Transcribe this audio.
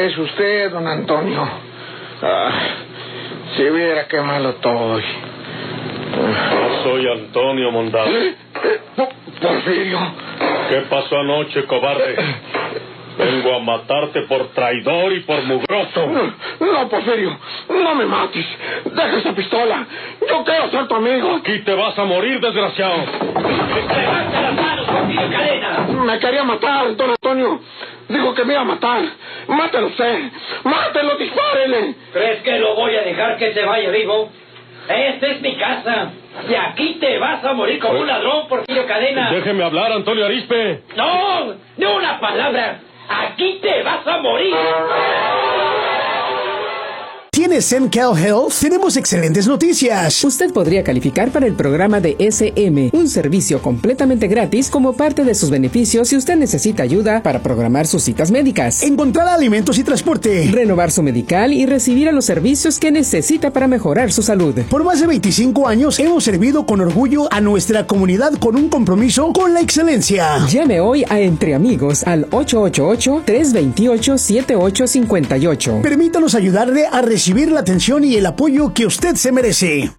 es usted, don Antonio? Si viera qué malo estoy. No soy Antonio Mondado. Porfirio. ¿Qué pasó anoche, cobarde? Vengo a matarte por traidor y por mugroso. No, Porfirio, no me mates. Deja esa pistola. Yo quiero ser tu amigo. Aquí te vas a morir, desgraciado. ¡Levanta las manos, Porfirio Cadena! Me quería matar, don Antonio. Dijo que me iba a matar. Mátelo usted. Mátelo, dispárele. ¿Crees que lo voy a dejar que se vaya vivo? Esta es mi casa. Y aquí te vas a morir como un ladrón, Porfirio Cadena. Déjeme hablar, Antonio Arizpe. No, ni una palabra. Aquí te vas a morir. ¿Tienes SemCal Health? Tenemos excelentes noticias. Usted podría calificar para el programa de SM, un servicio completamente gratis como parte de sus beneficios si usted necesita ayuda para programar sus citas médicas, Encontrar alimentos y transporte, renovar su medical y recibir a los servicios que necesita para mejorar su salud. Por más de 25 años hemos servido con orgullo a nuestra comunidad con un compromiso con la excelencia. Llame hoy a Entre Amigos al 888-328-7858. Permítanos ayudarle a recibir la atención y el apoyo que usted se merece.